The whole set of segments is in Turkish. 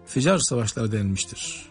Ficar savaşları denilmiştir.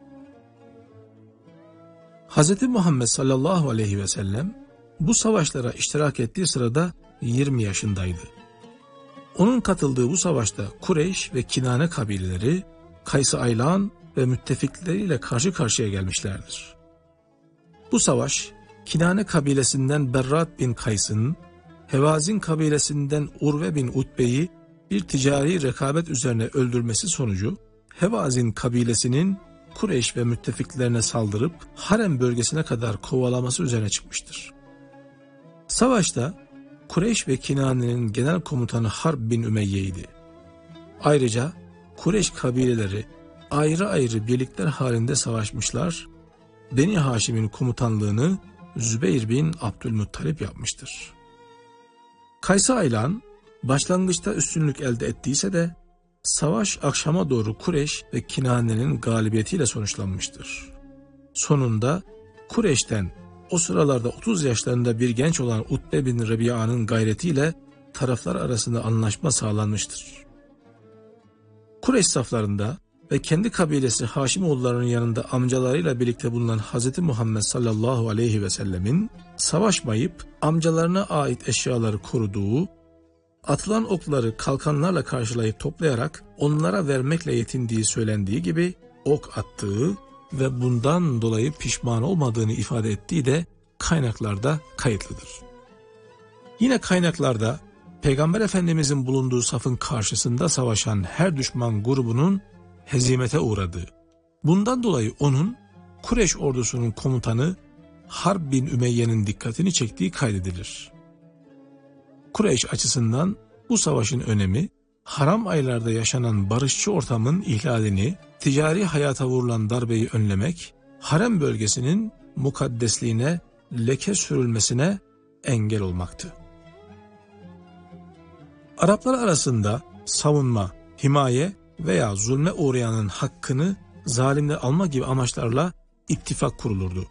Hz. Muhammed sallallahu aleyhi ve sellem bu savaşlara iştirak ettiği sırada 20 yaşındaydı. Onun katıldığı bu savaşta Kureyş ve Kinane kabileleri Kays-ı Aylan ve müttefikleriyle karşı karşıya gelmişlerdir. Bu savaş Kinane kabilesinden Berrat bin Kays'ın, Hevazin kabilesinden Urve bin Utbe'yi bir ticari rekabet üzerine öldürmesi sonucu Hevazin kabilesinin Kureyş ve müttefiklerine saldırıp Harem bölgesine kadar kovalaması üzerine çıkmıştır. Savaşta Kureyş ve Kinane'nin genel komutanı Harb bin Ümeyye'ydi. Ayrıca Kureyş kabileleri ayrı ayrı birlikler halinde savaşmışlar, Beni Haşim'in komutanlığını Zübeyir bin Abdülmuttalip yapmıştır. Kays-ı Aylan başlangıçta üstünlük elde ettiyse de savaş akşama doğru Kureyş ve Kinane'nin galibiyetiyle sonuçlanmıştır. Sonunda Kureyş'ten o sıralarda 30 yaşlarında bir genç olan Utbe bin Rebiya'nın gayretiyle taraflar arasında anlaşma sağlanmıştır. Kureyş saflarında ve kendi kabilesi Haşimoğullarının yanında amcalarıyla birlikte bulunan Hz. Muhammed sallallahu aleyhi ve sellemin savaşmayıp amcalarına ait eşyaları koruduğu, atılan okları kalkanlarla karşılayıp toplayarak onlara vermekle yetindiği söylendiği gibi ok attığı ve bundan dolayı pişman olmadığını ifade ettiği de kaynaklarda kayıtlıdır. Yine kaynaklarda Peygamber Efendimizin bulunduğu safın karşısında savaşan her düşman grubunun hezimete uğradığı, bundan dolayı onun Kureyş ordusunun komutanı Harb bin Ümeyye'nin dikkatini çektiği kaydedilir. Kureyş açısından bu savaşın önemi, haram aylarda yaşanan barışçı ortamın ihlalini, ticari hayata vurulan darbeyi önlemek, harem bölgesinin mukaddesliğine leke sürülmesine engel olmaktı. Araplar arasında savunma, himaye veya zulme uğrayanın hakkını zalimle alma gibi amaçlarla ittifak kurulurdu.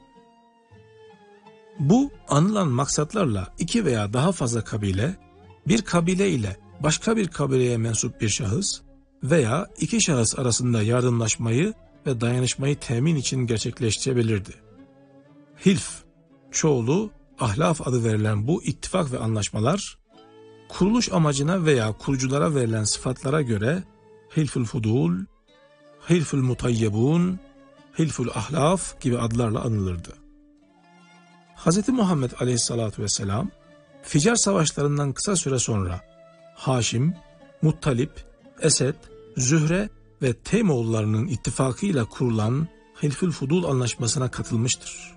Bu anılan maksatlarla iki veya daha fazla kabile, bir kabile ile başka bir kabileye mensup bir şahıs veya iki şahıs arasında yardımlaşmayı ve dayanışmayı temin için gerçekleştirebilirdi. Hilf, çoğulu ahlaf adı verilen bu ittifak ve anlaşmalar, kuruluş amacına veya kuruculara verilen sıfatlara göre Hilful Fudul, Hilful Mutayyebun, Hilful Ahlaf gibi adlarla anılırdı. Hz. Muhammed aleyhissalatu vesselam, Ficar savaşlarından kısa süre sonra Haşim, Muttalip, Esed, Zühre ve Teymoğullarının ittifakıyla kurulan Hilful Fudul anlaşmasına katılmıştır.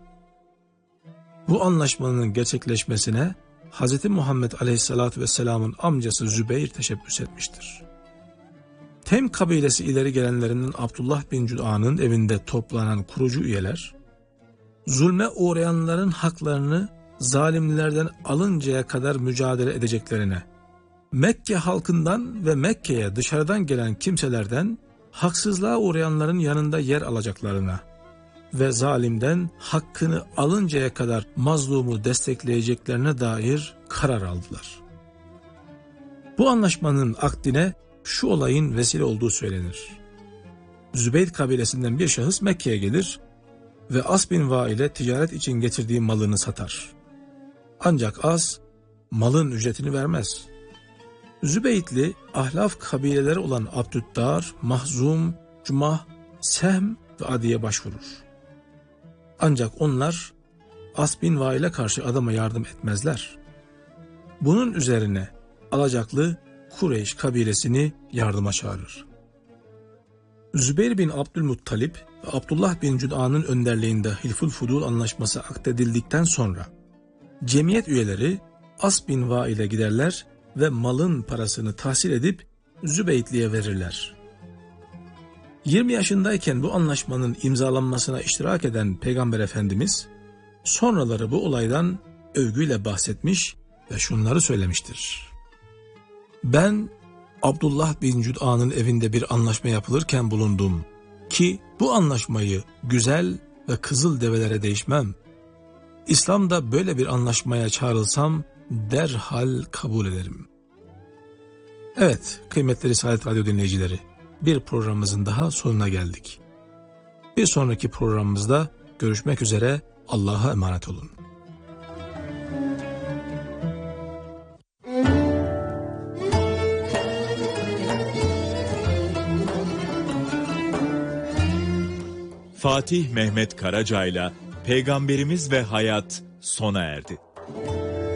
Bu anlaşmanın gerçekleşmesine Hz. Muhammed aleyhissalatu vesselamın amcası Zübeyir teşebbüs etmiştir. Tem kabilesi ileri gelenlerinden Abdullah bin Cüd'an'ın evinde toplanan kurucu üyeler, zulme uğrayanların haklarını zalimlerden alıncaya kadar mücadele edeceklerine, Mekke halkından ve Mekke'ye dışarıdan gelen kimselerden haksızlığa uğrayanların yanında yer alacaklarına ve zalimden hakkını alıncaya kadar mazlumu destekleyeceklerine dair karar aldılar. Bu anlaşmanın akdine şu olayın vesile olduğu söylenir. Zübeyir kabilesinden bir şahıs Mekke'ye gelir ve As bin Vail'e ticaret için getirdiği malını satar. Ancak As malın ücretini vermez. Zübeyitli ahlaf kabileleri olan Abdüddar, Mahzum, Cumah, Sehm ve Adi'ye başvurur. Ancak onlar As bin Vail'e karşı adama yardım etmezler. Bunun üzerine alacaklı Kureyş kabilesini yardıma çağırır. Zübeyir bin Abdülmuttalip ve Abdullah bin Cüd'an'ın önderliğinde Hilful Fudul anlaşması akdedildikten sonra cemiyet üyeleri As bin Vail'e giderler ve malın parasını tahsil edip Zübeyitli'ye verirler. 20 yaşındayken bu anlaşmanın imzalanmasına iştirak eden Peygamber Efendimiz sonraları bu olaydan övgüyle bahsetmiş ve şunları söylemiştir. Ben Abdullah bin Cüd'an'ın evinde bir anlaşma yapılırken bulundum ki bu anlaşmayı güzel ve kızıl develere değişmem. İslam'da böyle bir anlaşmaya çağrılsam derhal kabul ederim. Evet kıymetli Risalet Radyo dinleyicileri, bir programımızın daha sonuna geldik. Bir sonraki programımızda görüşmek üzere, Allah'a emanet olun. Fatih Mehmet Karaca'yla Peygamberimiz ve Hayat sona erdi.